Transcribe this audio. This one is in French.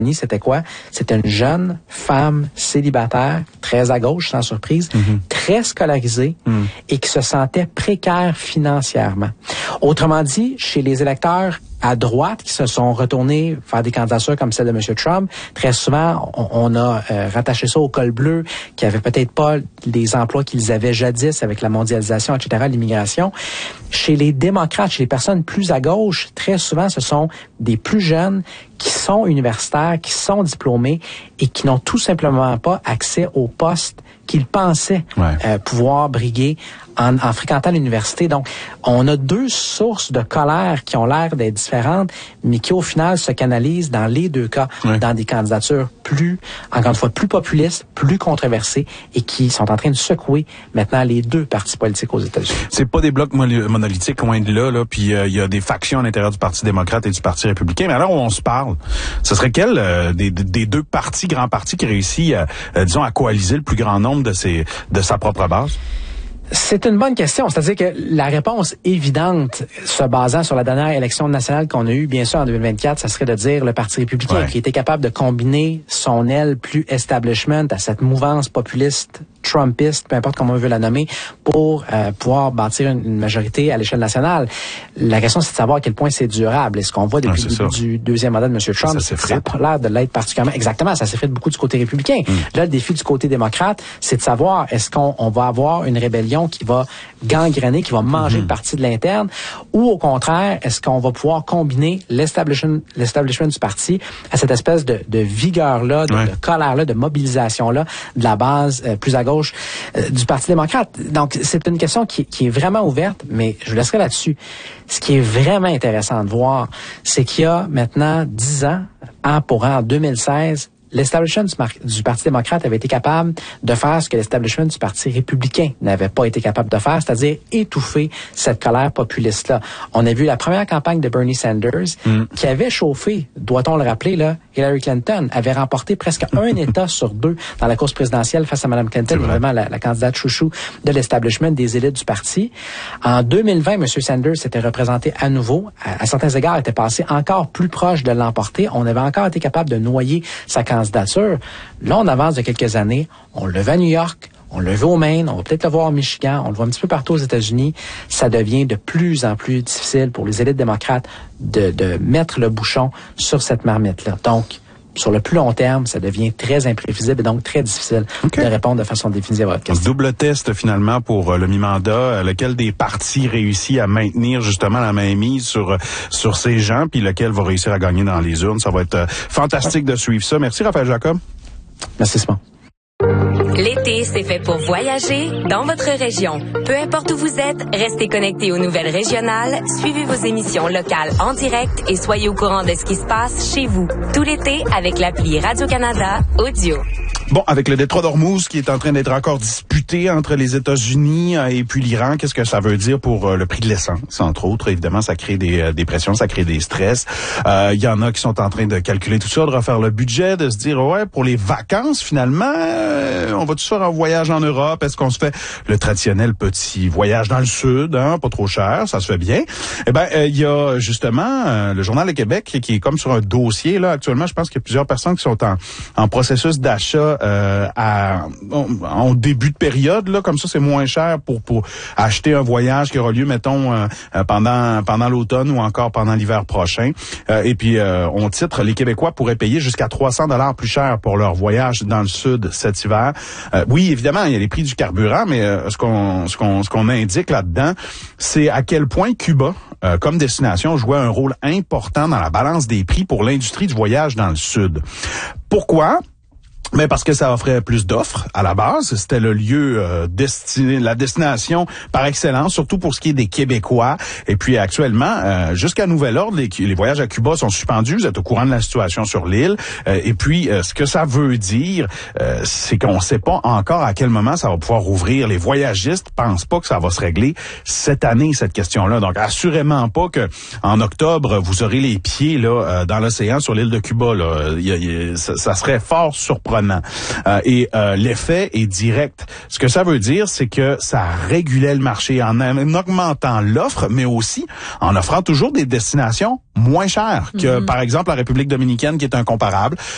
c'était quoi? C'était une jeune femme célibataire, très à gauche, sans surprise, très scolarisée et qui se sentait précaire financièrement. Autrement dit, chez les électeurs à droite qui se sont retournés faire des candidatures comme celle de M. Trump, très souvent, on a rattaché ça au col bleu, qui avait peut-être pas les emplois qu'ils avaient jadis avec la mondialisation, etc., l'immigration. Chez les démocrates, chez les personnes plus à gauche, très souvent, ce sont des plus jeunes qui sont universitaires, qui sont diplômés et qui n'ont tout simplement pas accès aux postes qu'ils pensaient pouvoir briguer en fréquentant l'université. Donc, on a deux sources de colère qui ont l'air d'être différentes, mais qui au final se canalisent dans les deux cas, dans des candidatures plus, encore une fois, plus populistes, plus controversées et qui sont en train de secouer maintenant les deux partis politiques aux États-Unis. C'est pas des blocs monolithiques, loin de là, puis il y a des factions à l'intérieur du Parti démocrate et du Parti républicain. Mais alors, on se parle. Ce serait quel des deux partis, grands partis, qui réussit, disons, à coaliser le plus grand nombre de sa propre base? C'est une bonne question. C'est-à-dire que la réponse évidente, se basant sur la dernière élection nationale qu'on a eue, bien sûr, en 2024, ça serait de dire le Parti républicain qui était capable de combiner son aile plus establishment à cette mouvance populiste, trumpiste, peu importe comment on veut la nommer, pour pouvoir bâtir une majorité à l'échelle nationale. La question, c'est de savoir à quel point c'est durable. Est-ce qu'on voit depuis le début du deuxième mandat de M. Trump, ça a l'air de l'être particulièrement. Exactement, ça s'effrite beaucoup du côté républicain. Là, le défi du côté démocrate, c'est de savoir est-ce qu'on va avoir une rébellion qui va gangréner, qui va manger le parti de l'interne, ou au contraire, est-ce qu'on va pouvoir combiner l'establishment du parti à cette espèce de vigueur-là, de colère-là, de mobilisation-là, de la base plus à gauche du Parti démocrate. Donc, c'est une question qui est vraiment ouverte, mais je laisserai là-dessus. Ce qui est vraiment intéressant de voir, c'est qu'il y a maintenant 10 ans, en 2016, l'establishment du Parti démocrate avait été capable de faire ce que l'establishment du Parti républicain n'avait pas été capable de faire, c'est-à-dire étouffer cette colère populiste-là. On a vu la première campagne de Bernie Sanders qui avait chauffé, doit-on le rappeler, là, Hillary Clinton avait remporté presque un État sur deux dans la course présidentielle face à Mme Clinton, vraiment la candidate chouchou de l'establishment des élites du parti. En 2020, M. Sanders s'était représenté à nouveau, à certains égards, était passé encore plus proche de l'emporter. On avait encore été capable de noyer sa candidature. Là, on avance de quelques années. On le voit à New York, on le voit au Maine, on va peut-être le voir au Michigan, on le voit un petit peu partout aux États-Unis. Ça devient de plus en plus difficile pour les élites démocrates de mettre le bouchon sur cette marmite-là. Donc, sur le plus long terme, ça devient très imprévisible et donc très difficile de répondre de façon définitive à votre question. Double test finalement pour le mi-mandat, lequel des partis réussit à maintenir justement la mainmise sur ces gens, puis lequel va réussir à gagner dans les urnes. Ça va être fantastique de suivre ça. Merci Raphaël Jacob. Merci Simon. L'été, c'est fait pour voyager dans votre région. Peu importe où vous êtes, restez connectés aux nouvelles régionales, suivez vos émissions locales en direct et soyez au courant de ce qui se passe chez vous. Tout l'été avec l'appli Radio-Canada Audio. Bon, avec le détroit d'Ormuz qui est en train d'être encore disputé entre les États-Unis et puis l'Iran, qu'est-ce que ça veut dire pour le prix de l'essence, entre autres? Évidemment, ça crée des pressions, ça crée des stress. Il y en a qui sont en train de calculer tout ça, de refaire le budget, de se dire, pour les vacances, finalement, on va-tu faire un voyage en Europe? Est-ce qu'on se fait le traditionnel petit voyage dans le sud, pas trop cher, ça se fait bien? Eh ben, il y a justement le Journal de Québec qui est comme sur un dossier, là, actuellement. Je pense qu'il y a plusieurs personnes qui sont en processus d'achat en début de période, là, comme ça c'est moins cher pour acheter un voyage qui aura lieu, mettons, pendant l'automne ou encore pendant l'hiver prochain. Et puis on titre, les Québécois pourraient payer jusqu'à 300 $ plus cher pour leur voyage dans le sud cet hiver. Oui, évidemment, il y a les prix du carburant, mais ce qu'on indique là-dedans, c'est à quel point Cuba, comme destination, jouait un rôle important dans la balance des prix pour l'industrie du voyage dans le sud. Pourquoi? Mais parce que ça offrait plus d'offres à la base, c'était le lieu destiné, la destination par excellence, surtout pour ce qui est des Québécois. Et puis actuellement, jusqu'à nouvel ordre, les voyages à Cuba sont suspendus. Vous êtes au courant de la situation sur l'île. Et puis, ce que ça veut dire, c'est qu'on ne sait pas encore à quel moment ça va pouvoir rouvrir. Les voyagistes pensent pas que ça va se régler cette année, cette question-là. Donc, assurément pas que en octobre, vous aurez les pieds là dans l'océan sur l'île de Cuba. Là, ça serait fort surprenant. Et l'effet est direct. Ce que ça veut dire, c'est que ça régulait le marché en augmentant l'offre, mais aussi en offrant toujours des destinations moins chères que, par exemple, la République dominicaine, qui est incomparable.